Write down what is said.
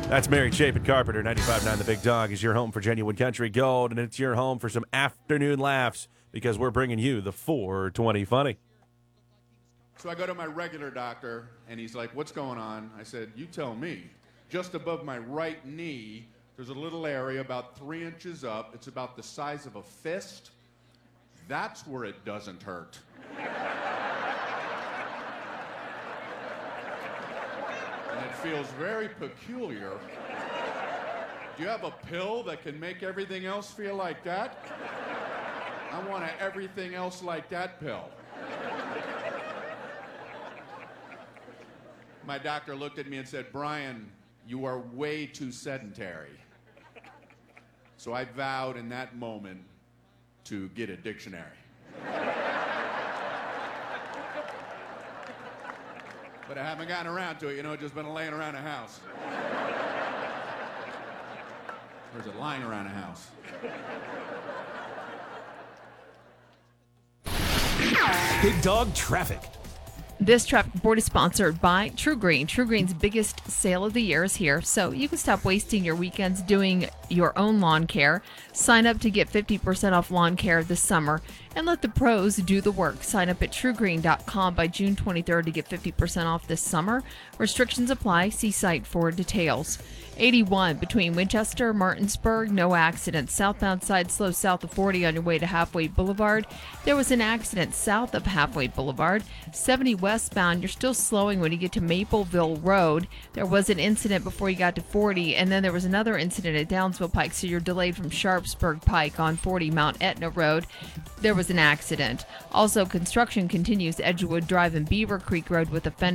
That's Mary Chapin Carpenter. 95.9 The Big Dog is your home for genuine country gold, and it's your home for some afternoon laughs because we're bringing you the 420 Funny. So I go to my regular doctor, and he's like, what's going on? I said, you tell me. Just above my right knee, there's a little area about 3 inches up. It's about the size of a fist. That's where it doesn't hurt. And it feels very peculiar. Do you have a pill that can make everything else feel like that? I want an everything else like that pill. My doctor looked at me and said, Brian, you are way too sedentary. So I vowed in that moment to get a dictionary. But I haven't gotten around to it, just been laying around the house. Or is it lying around the house? Big Dog Traffic. This traffic report is sponsored by True Green. True Green's biggest sale of the year is here, so you can stop wasting your weekends doing your own lawn care. Sign up to get 50% off lawn care this summer and let the pros do the work. Sign up at truegreen.com by June 23rd to get 50% off this summer. Restrictions apply. See site for details. 81 between Winchester and Martinsburg, no accidents. Southbound side slow south of 40 on your way to Halfway Boulevard. There was an accident south of Halfway Boulevard. 70 westbound, you're still slowing when you get to Mapleville Road. There was an incident before you got to 40, and then there was another incident at Downsville Pike, so you're delayed from Sharpsburg Pike on 40 Mount Etna Road. There was an accident. Also, construction continues Edgewood Drive and Beaver Creek Road with a fender